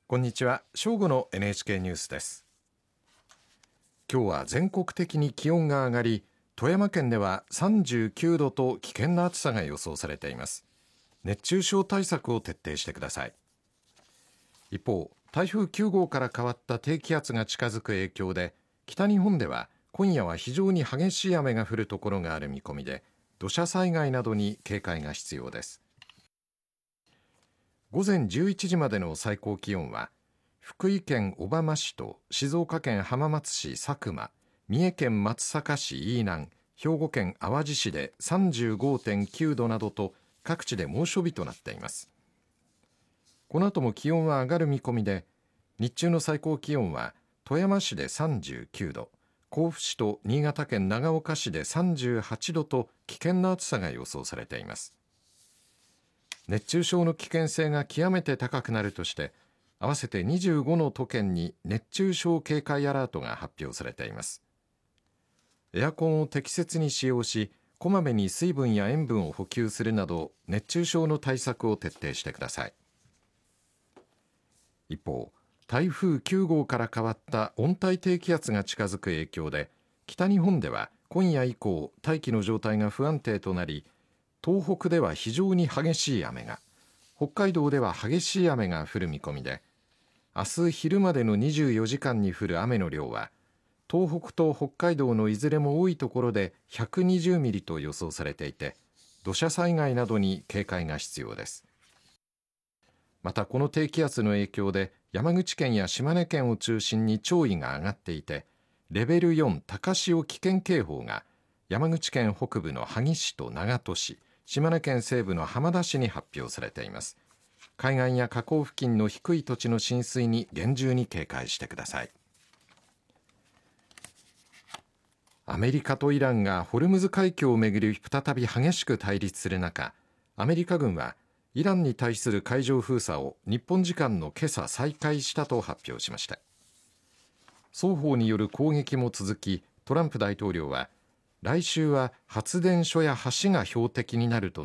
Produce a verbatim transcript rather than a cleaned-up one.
こんにちは。正午の エヌエイチケー ニュースです。今日は全国的に気温が上がり、富山県ではさんじゅうきゅうどと危険な暑さが予想されています。熱中症対策を徹底してください。一方、台風きゅうごうから変わった低気圧が近づく影響で、北日本では今夜は非常に激しい雨が降るところがある見込みで、土砂災害などに警戒が必要です。午前じゅういちじまでの最高気温は、福井県小浜市と静岡県浜松市佐久間、三重県松阪市飯南、兵庫県淡路市で さんじゅうごてんきゅうどなどと各地で猛暑日となっています。この後も気温は上がる見込みで、日中の最高気温は富山市でさんじゅうきゅうど、甲府市と新潟県長岡市でさんじゅうはちどと危険な暑さが予想されています。熱中症の危険性が極めて高くなるとして、合わせてにじゅうごの都県に熱中症警戒アラートが発表されています。エアコンを適切に使用し、こまめに水分や塩分を補給するなど、熱中症の対策を徹底してください。一方、台風きゅうごうから変わった温帯低気圧が近づく影響で、北日本では今夜以降、大気の状態が不安定となり、東北では非常に激しい雨が、北海道では激しい雨が降る見込みで、明日昼までのにじゅうよじかんに降る雨の量は、東北と北海道のいずれも多いところでひゃくにじゅうミリと予想されていて、土砂災害などに警戒が必要です。またこの低気圧の影響で、山口県や島根県を中心に潮位が上がっていて、レベルよん高潮危険警報が山口県北部の萩市と長門市、島根県西部の浜田市に発表されています。海岸や河口付近の低い土地の浸水に厳重に警戒してください。アメリカとイランがホルムズ海峡をめぐり再び激しく対立する中、アメリカ軍はイランに対する海上封鎖を日本時間の今朝再開したと発表しました。双方による攻撃も続き、トランプ大統領は来週は発電所や橋が標的になると